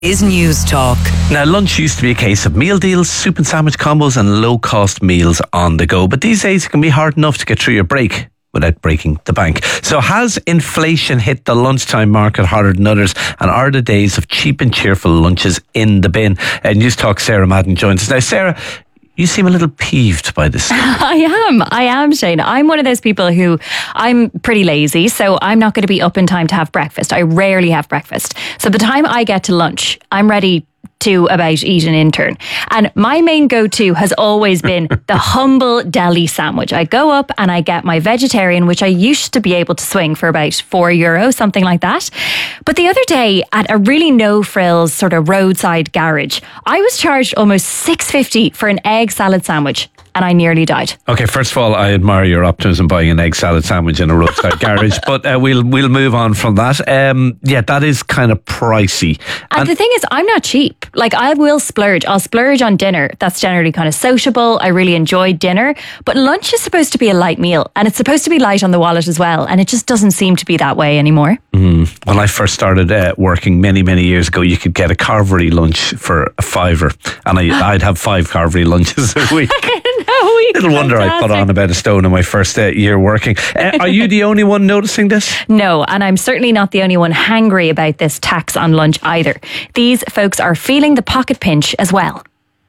Is News Talk. Now, lunch used to be a case of meal deals, soup and sandwich combos and low-cost meals on the go. But these days it can be hard enough to get through your break without breaking the bank. So has inflation hit the lunchtime market harder than others? And are the days of cheap and cheerful lunches in the bin? News Talk Sarah Madden joins us. Now, Sarah, you seem a little peeved by this. I am, Shane. I'm one of those people who I'm pretty lazy, so I'm not going to be up in time to have breakfast. I rarely have breakfast. So by the time I get to lunch, I'm ready to about eat an intern. And my main go-to has always been the humble deli sandwich. I go up and I get my vegetarian, which I used to be able to swing for about €4, something like that. But the other day at a really no-frills sort of roadside garage, I was charged almost $6.50 for an egg salad sandwich. And I nearly died. Okay, first of all, I admire your optimism buying an egg salad sandwich in a roadside garage, but we'll move on from that. Yeah, that is kind of pricey. And the thing is, I'm not cheap. Like, I will splurge. I'll splurge on dinner. That's generally kind of sociable. I really enjoy dinner. But lunch is supposed to be a light meal, and it's supposed to be light on the wallet as well. And it just doesn't seem to be that way anymore. When I first started working many, many years ago, you could get a Carvery lunch for £5, and I'd have 5 Carvery lunches a week. Little wonder I put on about a stone in my first year working. Are you the only one noticing this? No, and I'm certainly not the only one hangry about this tax on lunch either. These folks are feeling the pocket pinch as well.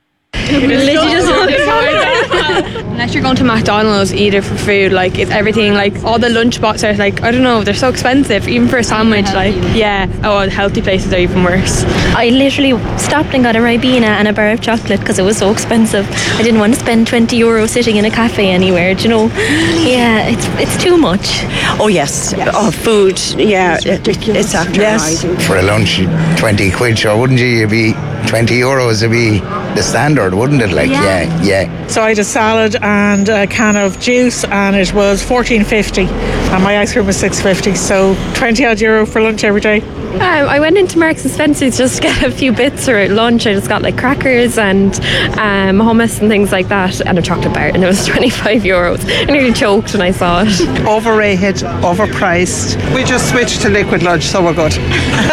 Unless you're going to McDonald's, eat it for food, like it's everything, like all the lunch boxes are like, I don't know, they're so expensive, even for a sandwich, like, yeah. Oh, the healthy places are even worse. I literally stopped and got a Ribena and a bar of chocolate because it was so expensive. I didn't want to spend €20 sitting in a cafe anywhere, do you know? Yeah, it's too much. Oh yes. Oh, food, yeah, it's after. Yes. For a lunch, 20 quid, sure, wouldn't you? You'd be €20 would be the standard, wouldn't it? Like, yeah. So I had a salad and a can of juice, and it was $14.50, and my ice cream was $6.50. So €20 for lunch every day. I went into Marks and Spencer's just to get a few bits for lunch. I just got like crackers and hummus and things like that, and a chocolate bar, and it was €25. I nearly choked when I saw it. Overrated, overpriced. We just switched to liquid lunch, so we're good.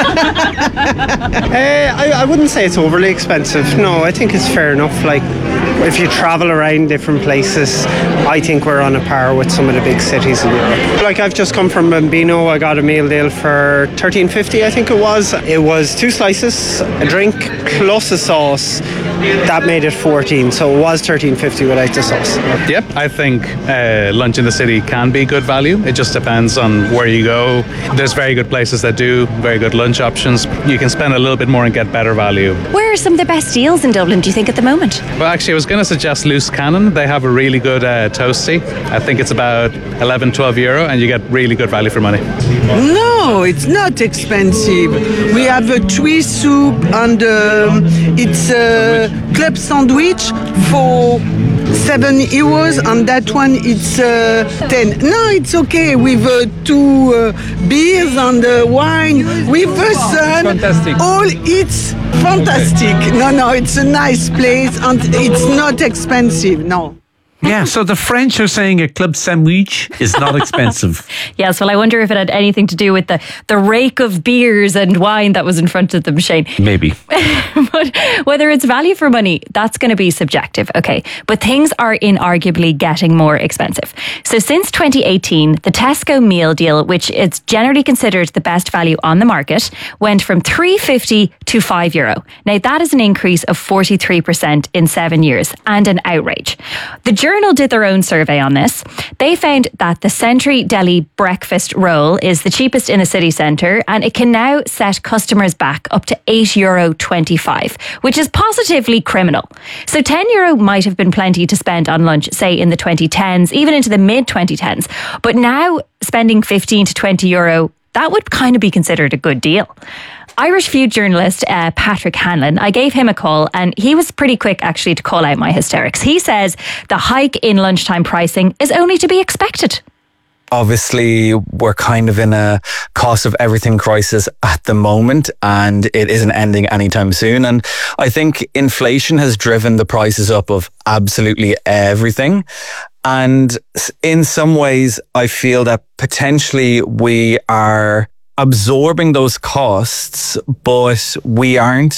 I wouldn't say it's overly expensive. No, I think it's fair enough. Like, if you travel around different places, I think we're on a par with some of the big cities in Europe. Like, I've just come from Bambino. I got a meal deal for $13.50, I think it was. It was 2 slices, a drink, plus a sauce. That made it 14, so it was $13.50 without the sauce. Yep, I think lunch in the city can be good value. It just depends on where you go. There's very good places that do very good lunch options. You can spend a little bit more and get better value. Where are some of the best deals in Dublin, do you think, at the moment? Well, actually, I was going to suggest Loose Cannon. They have a really good toasty. I think it's about €11-12, and you get really good value for money. No, it's not expensive. We have a tree soup, and it's a club sandwich for €7, and that one it's 10. No, it's okay with 2 beers and wine with the sun. Fantastic. All it's fantastic. No, it's a nice place, and it's not expensive. No. Yeah, so the French are saying a club sandwich is not expensive. Yes, well, I wonder if it had anything to do with the rake of beers and wine that was in front of them, Shane. Maybe. But whether it's value for money, that's going to be subjective, okay? But things are inarguably getting more expensive. So since 2018, the Tesco meal deal, which is generally considered the best value on the market, went from €3.50 to €5. Now, that is an increase of 43% in 7 years, and an outrage. The Journal did their own survey on this. They found that the Sentry Deli breakfast roll is the cheapest in the city centre, and it can now set customers back up to €8.25, which is positively criminal. So €10 might have been plenty to spend on lunch, say in the 2010s, even into the mid-2010s. But now spending €15 to €20, that would kind of be considered a good deal. Irish Feud journalist Patrick Hanlon, I gave him a call, and he was pretty quick actually to call out my hysterics. He says the hike in lunchtime pricing is only to be expected. Obviously, we're kind of in a cost of everything crisis at the moment, and it isn't ending anytime soon. And I think inflation has driven the prices up of absolutely everything. And in some ways, I feel that potentially we are absorbing those costs, but we aren't